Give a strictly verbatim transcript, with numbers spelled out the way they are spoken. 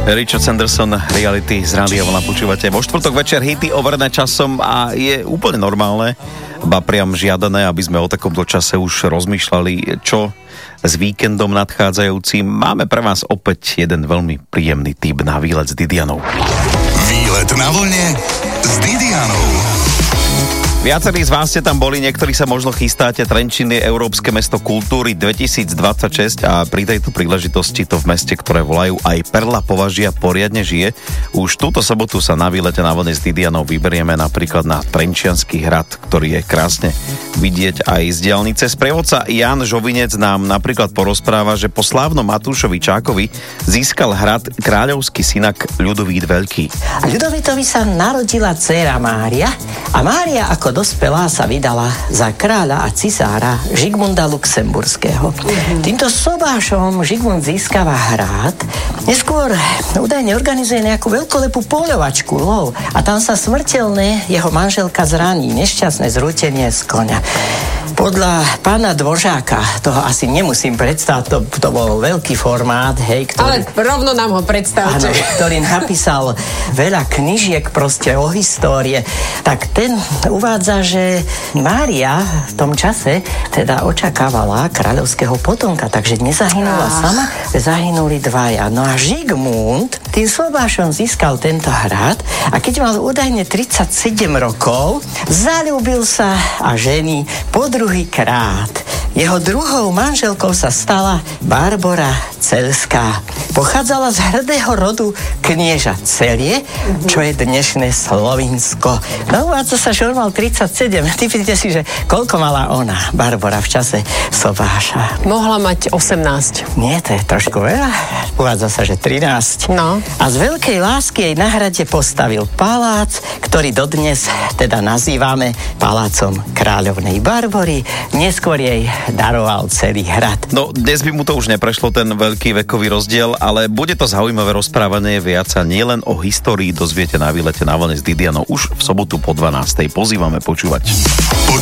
Richard Sanderson, Reality z Rádia Vlna počúvate. Vo štvrtok večer hity overené časom a je úplne normálne, ba priam žiadané, aby sme o takomto čase už rozmýšľali, čo s víkendom nadchádzajúcim. Máme pre vás opäť jeden veľmi príjemný tip na výlet s Didianou. Výlet na vlne s Didianou. Viacerí z vás ste tam boli, niektorí sa možno chystáte. Trenčín je Európske mesto kultúry dvetisícdvadsaťšesť a pri tejto príležitosti to v meste, ktoré volajú aj Perla považia, poriadne žije. Už túto sobotu sa na výlete na vlne s Didianou vyberieme napríklad na Trenčiansky hrad, ktorý je krásne vidieť aj z diaľnice. Sprievodca Jan Žovinec nám napríklad porozpráva, že po slávnom Matúšovi Čákovi získal hrad kráľovský synak Ľudovít Veľký. Ľudovítovi sa narodila dcéra Mária a Mária ako dospelá sa vydala za kráľa a cisára Žigmunda Luxemburského. Mm-hmm. Týmto sobášom Žigmund získava hrad, neskôr údajne organizuje nejakú veľkolepú poľovačku, lov, a tam sa smrteľne jeho manželka zraní, nešťastné zrútenie z koňa. Podľa pána Dvořáka, toho asi nemusím predstaviť, to, to bol veľký formát, hej, ktorý... Ale rovno nám ho predstavte. Áno, ktorý napísal veľa knižiek proste o histórie, tak ten uvádza, že Mária v tom čase teda očakávala kráľovského potomka, takže nezahynula ah. sama, zahynuli dvaja. No a Žigmund tým sobášom získal tento hrad a keď mal údajne tridsaťsedem rokov, zaľúbil sa a žení po druhý krát. Jeho druhou manželkou sa stala Barbora Celská. Pochádzala z hrdého rodu knieža Celie, čo je dnešné Slovinsko. No uvádza sa, že on mal tridsaťsedem. Typite si, že koľko mala ona, Barbora, v čase sobáša? Mohla mať osemnásť. Nie, to je trošku veľa. Uvádza sa, že trinásť. No. A z veľkej lásky jej na hrade postavil palác, ktorý dodnes teda nazývame palácom kráľovnej Barbory. Neskôr jej daroval celý hrad. No, dnes by mu to už neprešlo, ten veľký vekový rozdiel, ale bude to zaujímavé rozprávanie viac a nielen o histórii dozviete na výlete na vlne s Didianou už v sobotu po dvanástej. Pozývame počúvať.